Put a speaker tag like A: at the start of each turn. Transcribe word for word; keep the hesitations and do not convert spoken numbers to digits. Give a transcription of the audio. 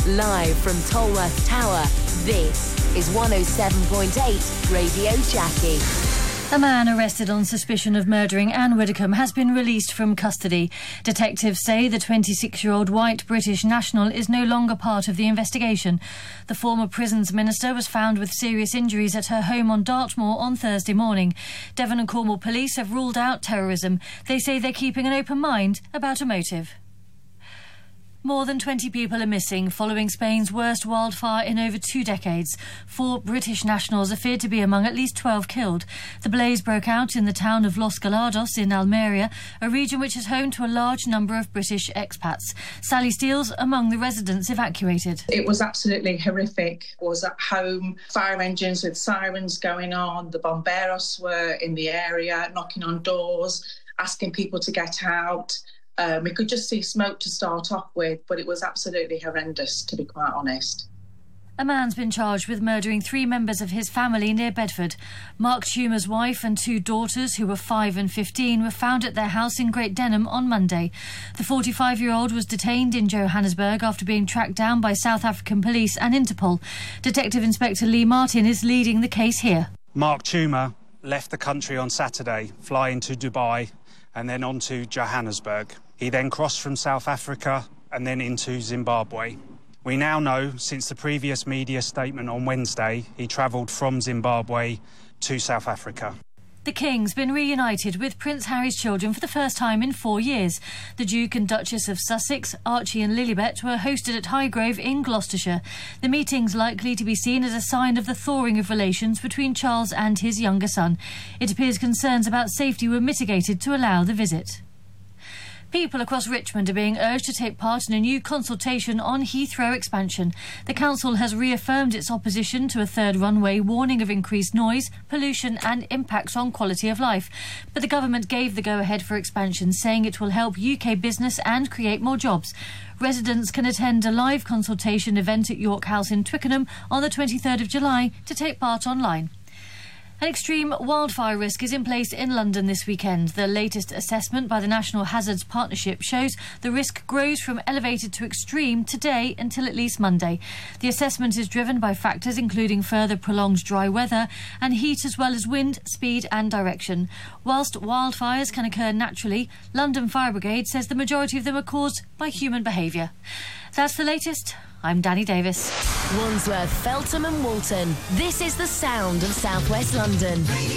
A: Live from Tolworth Tower, this is one oh seven point eight Radio Jackie.
B: A man arrested on suspicion of murdering Anne Widdecombe has been released from custody. Detectives say the twenty-six-year-old white British national is no longer part of the investigation. The former prisons minister was found with serious injuries at her home on Dartmoor on Thursday morning. Devon and Cornwall police have ruled out terrorism. They say they're keeping an open mind about a motive. More than twenty people are missing following Spain's worst wildfire in over two decades. Four British nationals are feared to be among at least twelve killed. The blaze broke out in the town of Los Galados in Almeria, a region which is home to a large number of British expats. Sally Steele's among the residents evacuated.
C: It was absolutely horrific. I was at home, fire engines with sirens going on. The bomberos were in the area, knocking on doors, asking people to get out. Um, we could just see smoke to start off with, but it was absolutely horrendous, to be quite honest.
B: A man's been charged with murdering three members of his family near Bedford. Mark Schumer's wife and two daughters, who were five and fifteen, were found at their house in Great Denham on Monday. The forty-five-year-old was detained in Johannesburg after being tracked down by South African police and Interpol. Detective Inspector Lee Martin is leading the case here.
D: Mark Schumer left the country on Saturday, flying to Dubai and then on to Johannesburg. He then crossed from South Africa and then into Zimbabwe. We now know, since the previous media statement on Wednesday, he travelled from Zimbabwe to South Africa.
B: The King's been reunited with Prince Harry's children for the first time in four years. The Duke and Duchess of Sussex, Archie and Lilibet, were hosted at Highgrove in Gloucestershire. The meeting's likely to be seen as a sign of the thawing of relations between Charles and his younger son. It appears concerns about safety were mitigated to allow the visit. People across Richmond are being urged to take part in a new consultation on Heathrow expansion. The council has reaffirmed its opposition to a third runway, warning of increased noise, pollution and impacts on quality of life. But the government gave the go-ahead for expansion, saying it will help U K business and create more jobs. Residents can attend a live consultation event at York House in Twickenham on the twenty-third of July to take part online. An extreme wildfire risk is in place in London this weekend. The latest assessment by the National Hazards Partnership shows the risk grows from elevated to extreme today until at least Monday. The assessment is driven by factors including further prolonged dry weather and heat, as well as wind, speed and direction. Whilst wildfires can occur naturally, London Fire Brigade says the majority of them are caused by human behaviour. That's the latest. I'm Danny Davis.
A: Wandsworth, Feltham and Walton. This is the sound of South West London.